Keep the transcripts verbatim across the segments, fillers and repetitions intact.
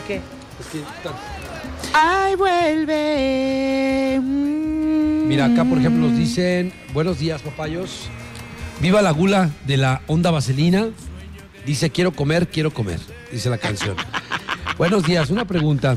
qué? Es que... Ay, vuelve. Mm. Mira, acá por ejemplo nos dicen, buenos días, papayos. Viva la gula de la onda vaselina. Dice, quiero comer, quiero comer. Dice la canción. Buenos días, una pregunta.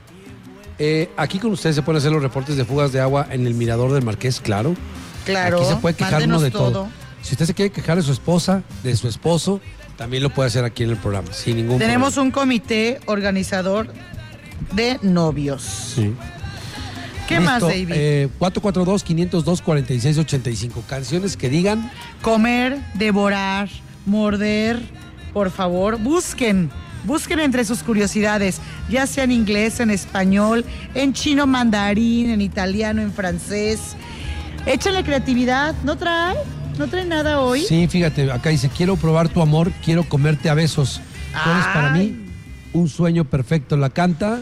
Eh, aquí con ustedes se pueden hacer los reportes de fugas de agua en el Mirador del Marqués, claro. Claro. Aquí se puede quejar mándenos uno de todo. todo. Si usted se quiere quejar de su esposa, de su esposo, también lo puede hacer aquí en el programa, sin ningún Tenemos problema. un comité organizador de novios. Sí. ¿Qué Listo, más, David? Eh, cuatro cuatro dos, cinco cero dos, cuatro seis ocho cinco. Canciones que digan... Comer, devorar, morder, por favor, busquen, busquen entre sus curiosidades, ya sea en inglés, en español, en chino mandarín, en italiano, en francés. Échale creatividad, ¿no trae? ¿No trae nada hoy? Sí, fíjate, acá dice, quiero probar tu amor, quiero comerte a besos. Tú eres para Ay. mí un sueño perfecto. La canta,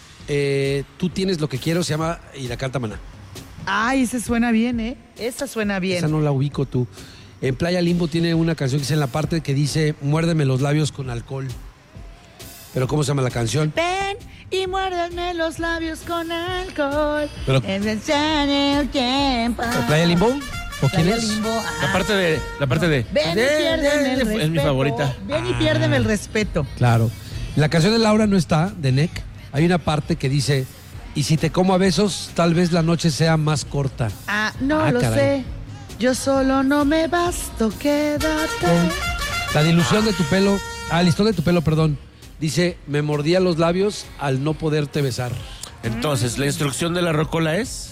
eh, tú tienes lo que quiero, se llama, y la canta Maná. Ay, esa suena bien, ¿eh? Esa suena bien. Esa no la ubico tú. En Playa Limbo tiene una canción que dice en la parte que dice, muérdeme los labios con alcohol. ¿Pero cómo se llama la canción? Ven y muérdeme los labios con alcohol. Pero- Es el tiempo. ¿En Playa Limbo? ¿O quién Playa es? Limbo, ajá. La parte de... La parte de... Ven y piérdeme el respeto. Es mi favorita. Ven y piérdeme el respeto. Claro. La canción de Laura no está, de N E C. Hay una parte que dice, y si te como a besos, tal vez la noche sea más corta. Ah, no Ah, lo caray. sé. Yo solo no me basto, quédate. La dilución de tu pelo, ah, el listón de tu pelo, perdón. Dice, me mordía los labios al no poderte besar. Entonces, la instrucción de la rocola es...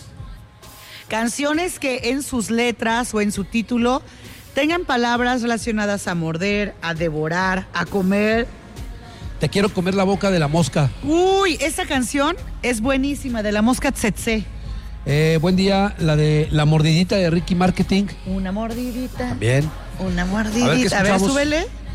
Canciones que en sus letras o en su título tengan palabras relacionadas a morder, a devorar, a comer. Te quiero comer la boca de la mosca. Uy, esa canción es buenísima, de la mosca tsetse. Eh, buen día, la de La Mordidita de Ricky Marketing. Una mordidita. Bien. Una A ver, ¿qué mordidita. A ver, escuchamos? súbele.